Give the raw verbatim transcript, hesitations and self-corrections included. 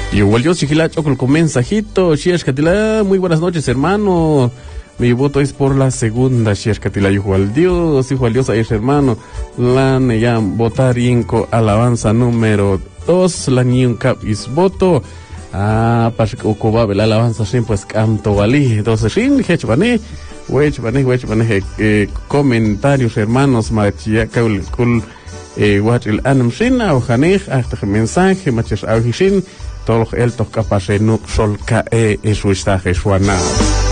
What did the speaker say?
Y igual yo sigilacho con mensajito, Shiash Katila, muy buenas noches, hermano. Mi voto es por la segunda, Shiash Katila, hijo al Dios, hijo al Dios, ahí es hermano. La neyam votar inco alabanza número dos, la niun cap is voto. Ah, para que ocupa la alabanza sin pues canto valí. Entonces, sin hechbane, wechbane, wechbane, eh, comentarios, hermanos, machia, kaul, kul, eh, wachil anam sin, aujanej, hasta mensaje, machis auhishin. Todo el toca pase no solca e su estaje suana.